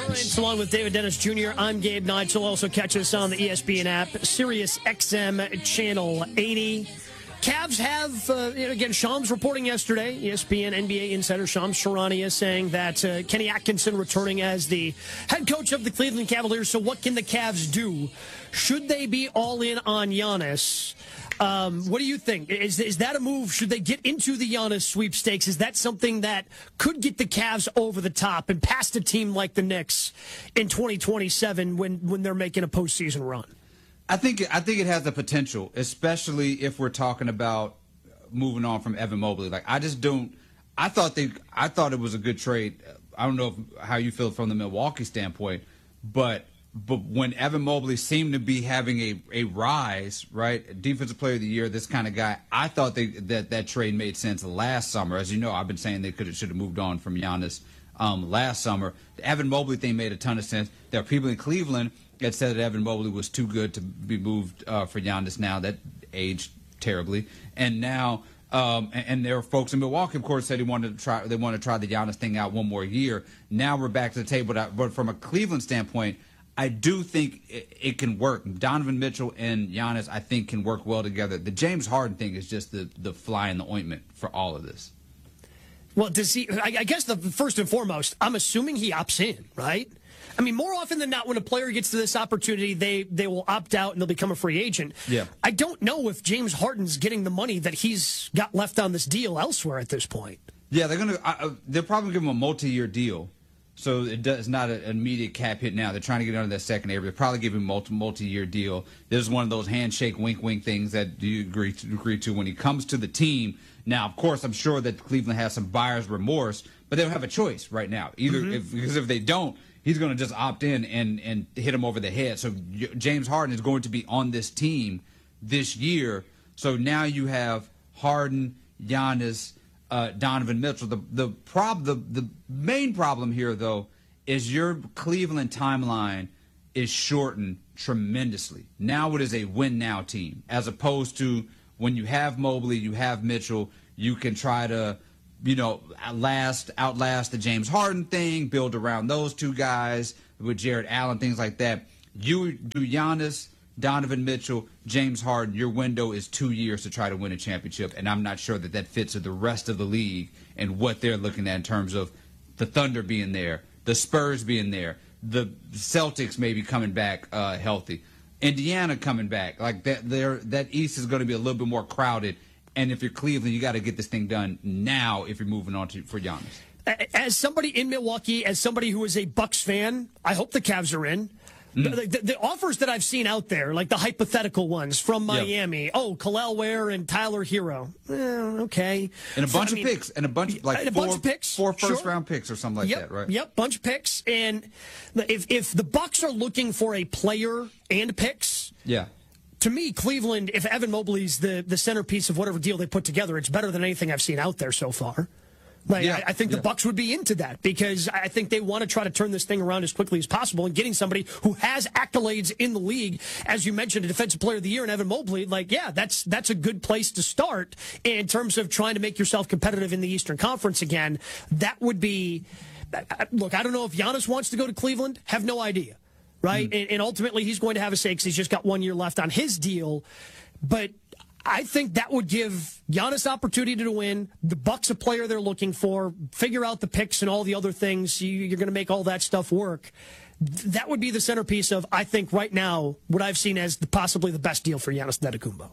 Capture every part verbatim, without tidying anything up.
Lawrence, along with David Dennis Junior I'm Gabe Neitzel. Also catch us on the E S P N app, Sirius X M Channel eighty. Cavs have, uh, again, Shams reporting yesterday, E S P N N B A insider Shams Charania saying that uh, Kenny Atkinson returning as the head coach of the Cleveland Cavaliers. So what can the Cavs do? Should they be all in on Giannis? Um, what do you think? Is, is that a move? Should they get into the Giannis sweepstakes? Is that something that could get the Cavs over the top and past a team like the Knicks in twenty twenty-seven when, when they're making a postseason run? I think I think it has the potential, especially if we're talking about moving on from Evan Mobley. Like I just don't. I thought they. I thought it was a good trade. I don't know if, how you feel from the Milwaukee standpoint, but but when Evan Mobley seemed to be having a, a rise, right, defensive player of the year, this kind of guy, I thought they, that that trade made sense last summer. As you know, I've been saying they could should have moved on from Giannis um, last summer. The Evan Mobley thing made a ton of sense. There are people in Cleveland that said that Evan Mobley was too good to be moved uh, for Giannis now. That aged terribly. And now, um, and, and there are folks in Milwaukee, of course, said he wanted to try. They want to try the Giannis thing out one more year. Now we're back to the table. But, but from a Cleveland standpoint, I do think it, it can work. Donovan Mitchell and Giannis, I think, can work well together. The James Harden thing is just the, the fly in the ointment for all of this. Well, does he? I, I guess the first and foremost, I'm assuming he opts in, right? I mean, more often than not, when a player gets to this opportunity, they, they will opt out and they'll become a free agent. Yeah. I don't know if James Harden's getting the money that he's got left on this deal elsewhere at this point. Yeah, they're gonna. Uh, they'll probably give him a multi-year deal, so it does not an immediate cap hit now. They're trying to get under that second area. They'll probably give him a multi multi-year deal. This is one of those handshake, wink, wink things that you agree to, agree to when he comes to the team. Now, of course, I'm sure that Cleveland has some buyer's remorse, but they don't have a choice right now. Either mm-hmm. if, because if they don't, he's going to just opt in and, and hit him over the head. So James Harden is going to be on this team this year. So now you have Harden, Giannis, uh, Donovan Mitchell. The the prob the the main problem here, though, is your Cleveland timeline is shortened tremendously. Now it is a win now team, as opposed to when you have Mobley, you have Mitchell, you can try to, you know, last, outlast the James Harden thing, build around those two guys with Jared Allen, things like that. You do Giannis, Donovan Mitchell, James Harden, your window is two years to try to win a championship, and I'm not sure that that fits with the rest of the league and what they're looking at in terms of the Thunder being there, the Spurs being there, the Celtics maybe coming back uh, healthy, Indiana coming back. Like that, that East is going to be a little bit more crowded. And if you're Cleveland, you got to get this thing done now if you're moving on to for Giannis. As somebody in Milwaukee, as somebody who is a Bucks fan, I hope the Cavs are in. Mm. The, the, the offers that I've seen out there, like the hypothetical ones from Miami, yep. oh, Khalil Ware and Tyler Hero, eh, okay, and a bunch I of mean, picks, and a bunch of like a four, bunch of picks, four first sure. round picks or something like yep. that, right? Yep, bunch of picks, and if if the Bucks are looking for a player and picks, yeah. To me, Cleveland, if Evan Mobley's the, the centerpiece of whatever deal they put together, it's better than anything I've seen out there so far. Like, yeah, I, I think yeah. the Bucks would be into that because I think they want to try to turn this thing around as quickly as possible. And getting somebody who has accolades in the league, as you mentioned, a Defensive Player of the Year in Evan Mobley, like, yeah, that's that's a good place to start in terms of trying to make yourself competitive in the Eastern Conference again. That would be, look, I don't know if Giannis wants to go to Cleveland. Have no idea. Right? Mm. And, and ultimately, he's going to have a say because he's just got one year left on his deal. But I think that would give Giannis opportunity to win, the Bucks a player they're looking for, figure out the picks and all the other things. You, you're going to make all that stuff work. That would be the centerpiece of, I think, right now, what I've seen as the, possibly the best deal for Giannis Antetokounmpo.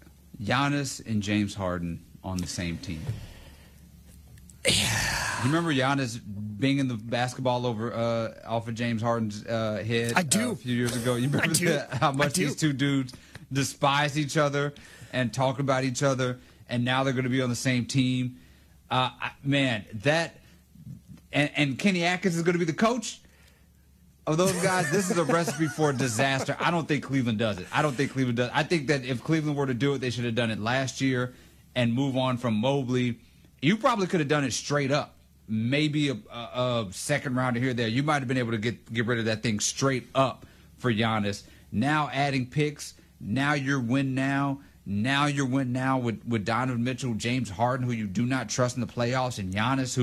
Giannis and James Harden on the same team. You remember Giannis banging the basketball over uh, off of James Harden's uh, head I do. Uh, a few years ago? You remember I do. that, how much these two dudes despise each other and talk about each other, and now they're going to be on the same team? Uh, I, man, that and, and Kenny Atkins is going to be the coach of those guys. This is a recipe for disaster. I don't think Cleveland does it. I don't think Cleveland does. I think that if Cleveland were to do it, they should have done it last year and move on from Mobley. You probably could have done it straight up. Maybe a, a, a second rounder here or there. You might have been able to get get rid of that thing straight up for Giannis. Now adding picks. Now you're win now. Now you're win now with, with Donovan Mitchell, James Harden, who you do not trust in the playoffs, and Giannis, who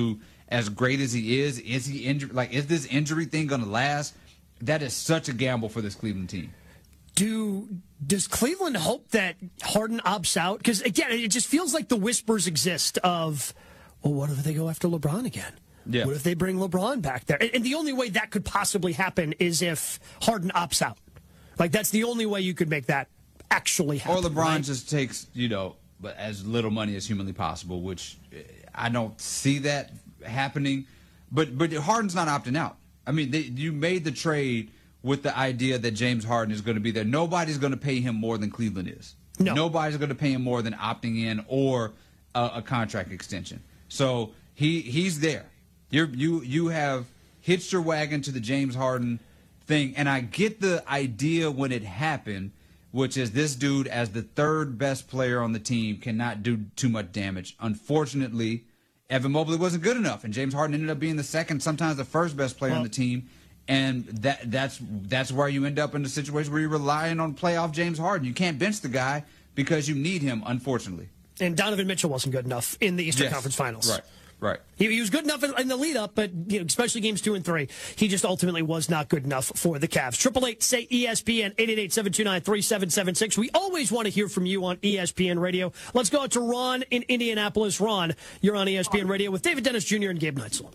as great as he is, is he injured? Like, is this injury thing going to last? That is such a gamble for this Cleveland team. Do does Cleveland hope that Harden opts out? Because again, it just feels like the whispers exist of, well, what if they go after LeBron again? Yeah. What if they bring LeBron back there? And, and the only way that could possibly happen is if Harden opts out. Like, that's the only way you could make that actually happen. Or LeBron right? just takes, you know, as little money as humanly possible, which I don't see that happening. But but Harden's not opting out. I mean, they, you made the trade with the idea that James Harden is going to be there. Nobody's going to pay him more than Cleveland is. No. Nobody's going to pay him more than opting in or a, a contract extension. So he he's there. You're, you you have hitched your wagon to the James Harden thing, and I get the idea when it happened, which is this dude, as the third best player on the team, cannot do too much damage. Unfortunately, Evan Mobley wasn't good enough, and James Harden ended up being the second, sometimes the first best player well, on the team. And that that's that's where you end up in a situation where you're relying on playoff James Harden. You can't bench the guy because you need him, unfortunately. And Donovan Mitchell wasn't good enough in the Eastern yes. Conference Finals. Right, right. He, he was good enough in, in the lead-up, but you know, especially games two and three, he just ultimately was not good enough for the Cavs. Triple eight say E S P N eight eight eight, seven two nine, three seven seven six. We always want to hear from you on E S P N Radio. Let's go out to Ron in Indianapolis. Ron, you're on E S P N Radio with David Dennis Junior and Gabe Neitzel.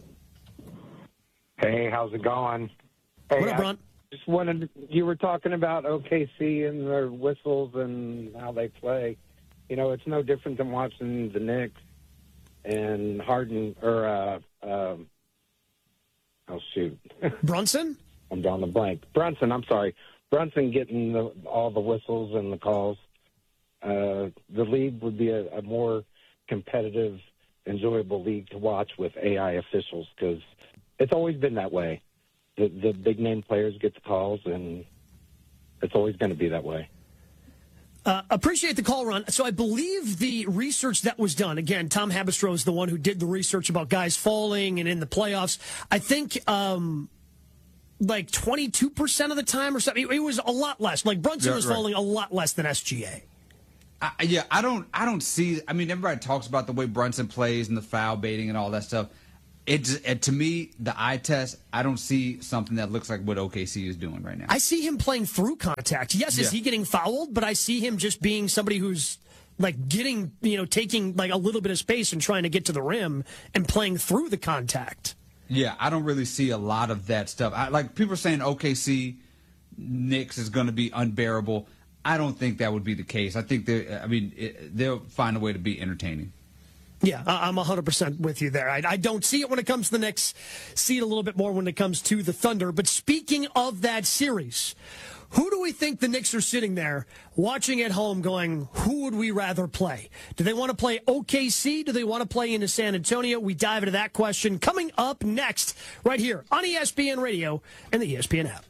Hey, how's it going? Hey, what up, Ron? I just wanted. You were talking about O K C and their whistles and how they play. You know, it's no different than watching the Knicks and Harden or uh, um, oh shoot, Brunson. I'm drawing the blank. Brunson. I'm sorry, Brunson getting the, all the whistles and the calls. Uh, the league would be a, a more competitive, enjoyable league to watch with A I officials because it's always been that way. The, the big-name players get the calls, and it's always going to be that way. Uh, appreciate the call, Ron. So I believe the research that was done, again, Tom Habistro is the one who did the research about guys falling and in the playoffs. I think um, like twenty-two percent of the time or something. It was a lot less. Like Brunson yeah, was right. falling a lot less than S G A. I, yeah, I don't I don't see – I mean, everybody talks about the way Brunson plays and the foul baiting and all that stuff. It, it to me, the eye test, I don't see something that looks like what O K C is doing right now. I see him playing through contact. Yes, yeah. is he getting fouled? But I see him just being somebody who's like getting, you know, taking like a little bit of space and trying to get to the rim and playing through the contact. Yeah, I don't really see a lot of that stuff. I, like people are saying O K C Knicks is going to be unbearable. I don't think that would be the case. I think they I mean, it, they'll find a way to be entertaining. Yeah, I'm one hundred percent with you there. I, I don't see it when it comes to the Knicks. See it a little bit more when it comes to the Thunder. But speaking of that series, who do we think the Knicks are sitting there watching at home going, who would we rather play? Do they want to play O K C? Do they want to play into San Antonio? We dive into that question coming up next right here on E S P N Radio and the E S P N app.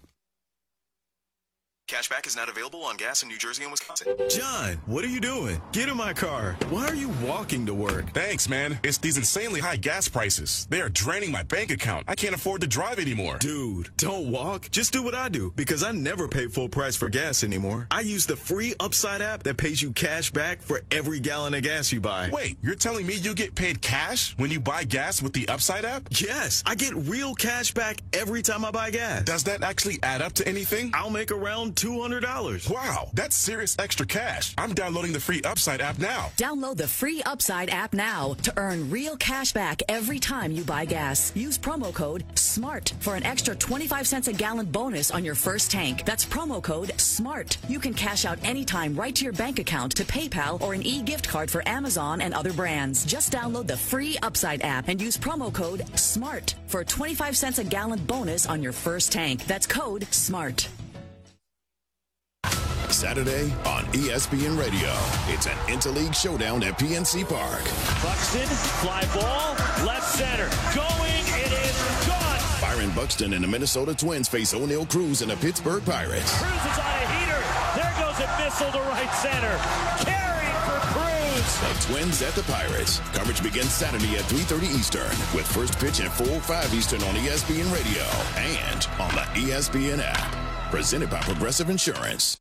Cashback is not available on gas in New Jersey and Wisconsin. John, what are you doing? Get in my car. Why are you walking to work? Thanks, man. It's these insanely high gas prices. They are draining my bank account. I can't afford to drive anymore. Dude, don't walk. Just do what I do because I never pay full price for gas anymore. I use the free Upside app that pays you cash back for every gallon of gas you buy. Wait, you're telling me you get paid cash when you buy gas with the Upside app? Yes, I get real cash back every time I buy gas. Does that actually add up to anything? I'll make around two hundred dollars. Wow, that's serious extra cash. I'm downloading the free Upside app now. Download the free Upside app now to earn real cash back every time you buy gas. Use promo code SMART for an extra twenty-five cents a gallon bonus on your first tank. That's promo code SMART. You can cash out anytime right to your bank account, to PayPal, or an e-gift card for Amazon and other brands. Just download the free Upside app and use promo code SMART for a twenty-five cents a gallon bonus on your first tank. That's code SMART. Saturday on E S P N Radio. It's an interleague showdown at P N C Park. Buxton, fly ball, left center. Going, it is gone. Byron Buxton and the Minnesota Twins face O'Neal Cruz and the Pittsburgh Pirates. Cruz is on a heater. There goes a missile to right center. Carried for Cruz. The Twins at the Pirates. Coverage begins Saturday at three thirty Eastern with first pitch at four oh five Eastern on E S P N Radio and on the E S P N app. Presented by Progressive Insurance.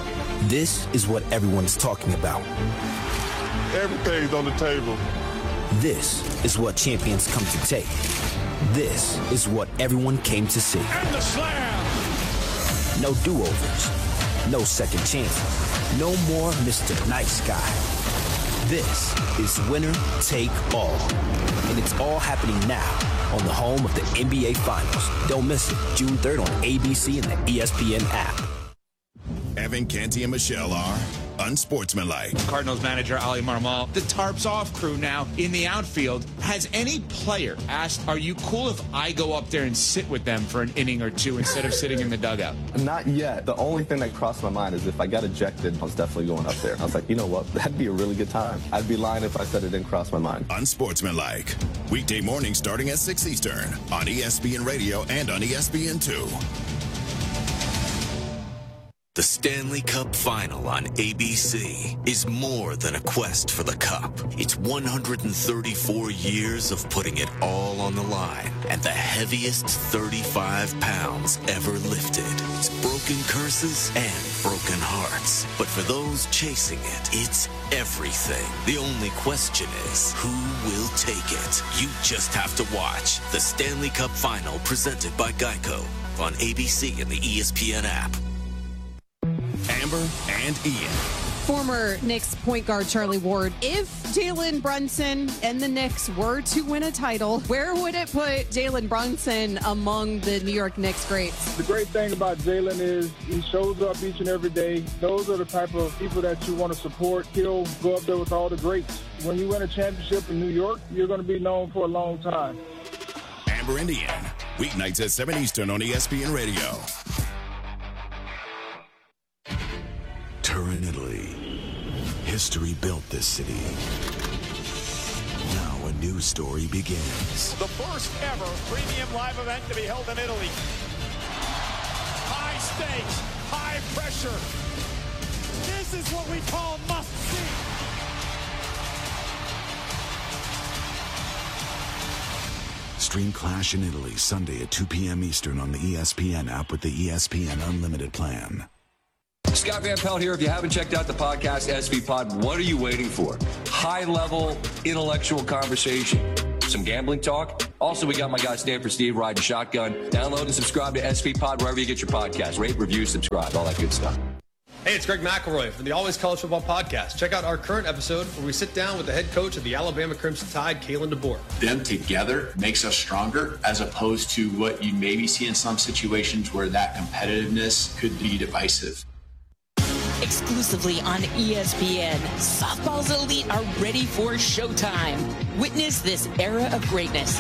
This is what everyone's talking about. Everything's on the table. This is what champions come to take. This is what everyone came to see. And the slam! No do-overs. No second chances. No more Mister Nice Guy. This is winner take all. And it's all happening now on the home of the N B A Finals. Don't miss it. June third on A B C and the E S P N app. Evan Canty and Michelle are unsportsmanlike. Cardinals manager Ali Marmol. The tarps off crew now in the outfield. Has any player asked, are you cool if I go up there and sit with them for an inning or two instead of sitting in the dugout? Not yet. The only thing that crossed my mind is if I got ejected, I was definitely going up there. I was like, you know what? That'd be a really good time. I'd be lying if I said it didn't cross my mind. Unsportsmanlike. Weekday mornings starting at six Eastern on E S P N Radio and on E S P N two. The Stanley Cup Final on A B C is more than a quest for the cup. It's one hundred thirty-four years of putting it all on the line and the heaviest thirty-five pounds ever lifted. It's broken curses and broken hearts. But for those chasing it, it's everything. The only question is, who will take it? You just have to watch the Stanley Cup Final presented by Geico on A B C and the E S P N app. Amber and Ian. Former Knicks point guard Charlie Ward, if Jalen Brunson and the Knicks were to win a title, where would it put Jalen Brunson among the New York Knicks greats? The great thing about Jalen is he shows up each and every day. Those are the type of people that you want to support. He'll go up there with all the greats. When you win a championship in New York, you're going to be known for a long time. Amber and Ian, weeknights at seven Eastern on E S P N Radio. Turin, Italy. History built this city. Now a new story begins. The first ever premium live event to be held in Italy. High stakes, high pressure. This is what we call must see. Stream Clash in Italy Sunday at two p.m. Eastern on the E S P N app with the E S P N Unlimited plan. Scott Van Pelt here. If you haven't checked out the podcast S V Pod, what are you waiting for? High-level intellectual conversation. Some gambling talk. Also, we got my guy Stanford Steve riding shotgun. Download and subscribe to S V Pod wherever you get your podcast. Rate, review, subscribe, all that good stuff. Hey, it's Greg McElroy from the Always College Football Podcast. Check out our current episode where we sit down with the head coach of the Alabama Crimson Tide, Kalen DeBoer. Them together makes us stronger, as opposed to what you maybe see in some situations where that competitiveness could be divisive. Exclusively on E S P N, softball's elite are ready for showtime. Witness this era of greatness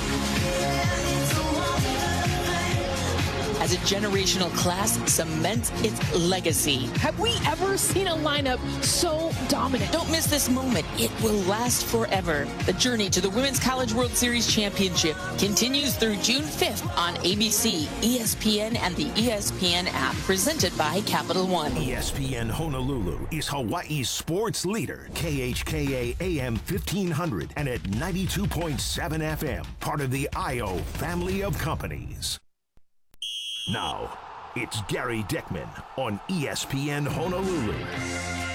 as a generational class cements its legacy. Have we ever seen a lineup so dominant? Don't miss this moment. It will last forever. The journey to the Women's College World Series Championship continues through June fifth on A B C, E S P N, and the E S P N app, presented by Capital One. E S P N Honolulu is Hawaii's sports leader. K H K A A M fifteen hundred and at ninety-two point seven F M, part of the I O family of companies. Now, it's Gary Dickman on E S P N Honolulu.